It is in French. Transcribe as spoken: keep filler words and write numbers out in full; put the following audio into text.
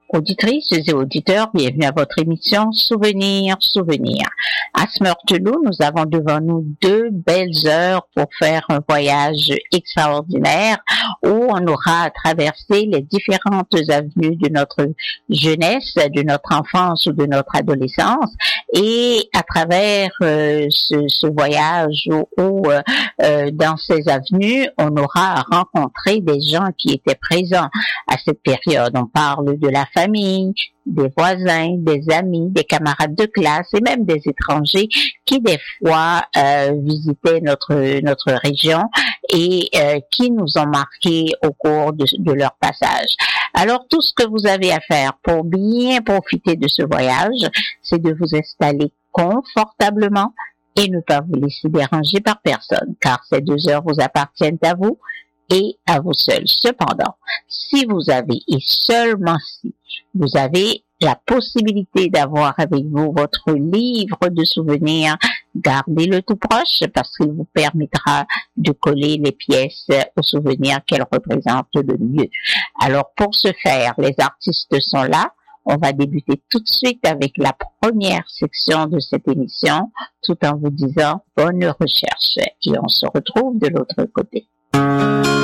Auditrices et auditeurs, bienvenue à votre émission Souvenirs, Souvenirs. À Meurthelou, nous avons devant nous deux belles heures pour faire un voyage extraordinaire où on aura traversé les différentes avenues de notre jeunesse, de notre enfance ou de notre adolescence, et à travers euh, ce, ce voyage où, où euh, dans ces avenues, on aura rencontré des gens qui étaient présents à cette période. On parle de la famille, des voisins, des amis, des camarades de classe et même des étrangers qui des fois euh, visitaient notre notre région et euh, qui nous ont marqués au cours de, de leur passage. Alors tout ce que vous avez à faire pour bien profiter de ce voyage, c'est de vous installer confortablement et ne pas vous laisser déranger par personne, car ces deux heures vous appartiennent à vous et à vous seuls. Cependant, si vous avez, et seulement si, vous avez la possibilité d'avoir avec vous votre livre de souvenirs, gardez-le tout proche parce qu'il vous permettra de coller les pièces aux souvenirs qu'elles représentent le mieux. Alors pour ce faire, les artistes sont là. On va débuter tout de suite avec la première section de cette émission, tout en vous disant bonne recherche et on se retrouve de l'autre côté.